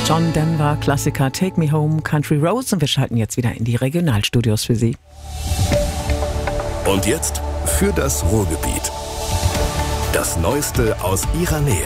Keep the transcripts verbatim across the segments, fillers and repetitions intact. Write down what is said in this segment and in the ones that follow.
John Denver, Klassiker Take Me Home, Country Roads, und wir schalten jetzt wieder in die Regionalstudios für Sie. Und jetzt für das Ruhrgebiet. Das Neueste aus Ihrer Nähe.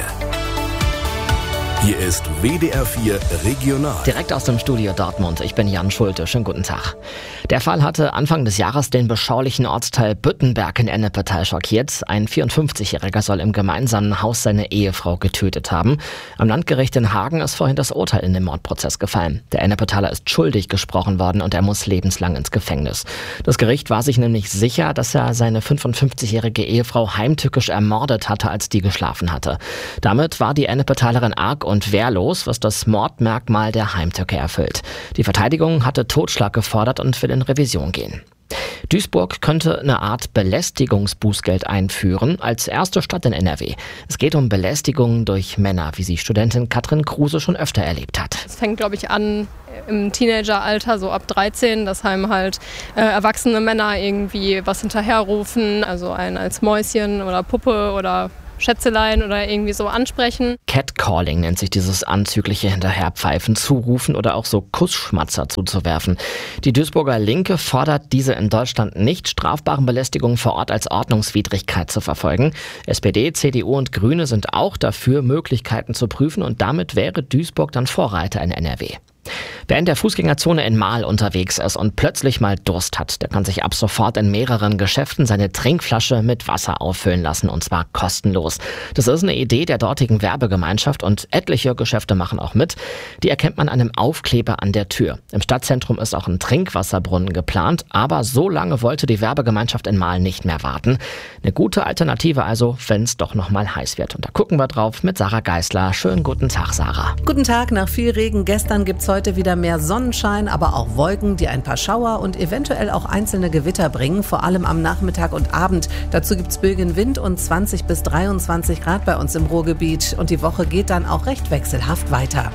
Hier ist W D R vier Regional. Direkt aus dem Studio Dortmund. Ich bin Jan Schulte. Schönen guten Tag. Der Fall hatte Anfang des Jahres den beschaulichen Ortsteil Büttenberg in Ennepetal schockiert. Ein vierundfünfzigjähriger soll im gemeinsamen Haus seine Ehefrau getötet haben. Am Landgericht in Hagen ist vorhin das Urteil in dem Mordprozess gefallen. Der Ennepetaler ist schuldig gesprochen worden und er muss lebenslang ins Gefängnis. Das Gericht war sich nämlich sicher, dass er seine fünfundfünfzigjährige Ehefrau heimtückisch ermordet hatte, als die geschlafen hatte. Damit war die Ennepetalerin arg und und wehrlos, was das Mordmerkmal der Heimtücke erfüllt. Die Verteidigung hatte Totschlag gefordert und will in Revision gehen. Duisburg könnte eine Art Belästigungsbußgeld einführen, als erste Stadt in N R W. Es geht um Belästigungen durch Männer, wie sie Studentin Katrin Kruse schon öfter erlebt hat. Es fängt, glaube ich, an im Teenageralter, so ab dreizehn, dass einem halt äh, erwachsene Männer irgendwie was hinterherrufen, also einen als Mäuschen oder Puppe oder Schätzelein oder irgendwie so ansprechen. Catcalling nennt sich dieses anzügliche Hinterherpfeifen, Zurufen oder auch so Kussschmatzer zuzuwerfen. Die Duisburger Linke fordert, diese in Deutschland nicht strafbaren Belästigungen vor Ort als Ordnungswidrigkeit zu verfolgen. S P D, C D U und Grüne sind auch dafür, Möglichkeiten zu prüfen, und damit wäre Duisburg dann Vorreiter in N R W. Wer in der Fußgängerzone in Mahl unterwegs ist und plötzlich mal Durst hat, der kann sich ab sofort in mehreren Geschäften seine Trinkflasche mit Wasser auffüllen lassen, und zwar kostenlos. Das ist eine Idee der dortigen Werbegemeinschaft und etliche Geschäfte machen auch mit. Die erkennt man an einem Aufkleber an der Tür. Im Stadtzentrum ist auch ein Trinkwasserbrunnen geplant, aber so lange wollte die Werbegemeinschaft in Mahl nicht mehr warten. Eine gute Alternative also, wenn es doch noch mal heiß wird. Und da gucken wir drauf mit Sarah Geisler. Schönen guten Tag, Sarah. Guten Tag, nach viel Regen gestern gibt's heute wieder mehr Sonnenschein, aber auch Wolken, die ein paar Schauer und eventuell auch einzelne Gewitter bringen, vor allem am Nachmittag und Abend. Dazu gibt's Bögen Wind und zwanzig bis dreiundzwanzig Grad bei uns im Ruhrgebiet, und die Woche geht dann auch recht wechselhaft weiter.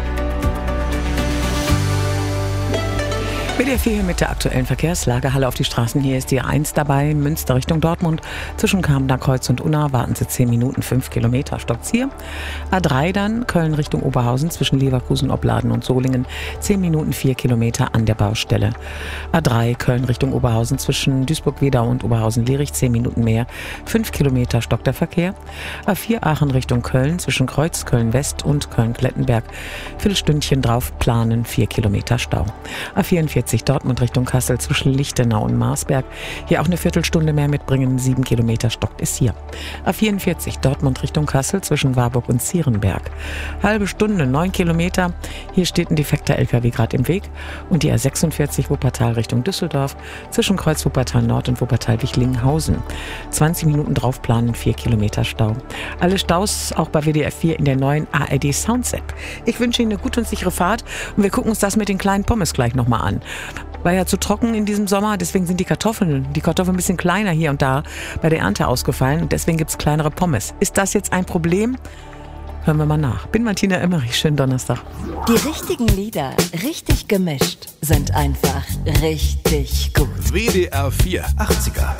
W D R vier mit der aktuellen Verkehrslage. Halle auf die Straßen. Hier ist die A eins dabei, Münster Richtung Dortmund. Zwischen Kamener Kreuz und Unna warten Sie zehn Minuten, fünf Kilometer. Stoppt's hier. A drei dann, Köln Richtung Oberhausen, zwischen Leverkusen, Opladen und Solingen. zehn Minuten, vier Kilometer an der Baustelle. A drei, Köln Richtung Oberhausen, zwischen Duisburg-Wedau und Oberhausen-Lierich. zehn Minuten mehr, fünf Kilometer stockt der Verkehr. A vier, Aachen Richtung Köln, zwischen Kreuz, Köln-West und Köln-Klettenberg. Viertelstündchen drauf planen, vier Kilometer Stau. A vierundvierzig, Dortmund Richtung Kassel, zwischen Lichtenau und Marsberg. Hier auch eine Viertelstunde mehr mitbringen, sieben Kilometer stockt es hier. A vierundvierzig, Dortmund Richtung Kassel, zwischen Warburg und Zierenberg. Halbe Stunde, neun Kilometer. Hier steht ein defekter L K W gerade im Weg. Und die A sechsundvierzig, Wuppertal Richtung Düsseldorf, zwischen Kreuz Wuppertal Nord und Wuppertal-Wichlinghausen. zwanzig Minuten drauf planen, vier Kilometer Stau. Alle Staus auch bei W D R vier in der neuen A R D Sounds App. Ich wünsche Ihnen eine gute und sichere Fahrt, und wir gucken uns das mit den kleinen Pommes gleich nochmal an. War ja zu trocken in diesem Sommer, deswegen sind die Kartoffeln, die Kartoffeln ein bisschen kleiner hier und da bei der Ernte ausgefallen, und deswegen gibt es kleinere Pommes. Ist das jetzt ein Problem? Hören wir mal nach. Bin Martina Emmerich, schönen Donnerstag. Die richtigen Lieder, richtig gemischt, sind einfach richtig gut. W D R vier achtziger.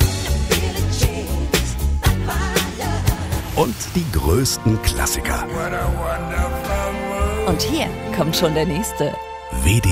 Und die größten Klassiker. Und hier kommt schon der nächste. W D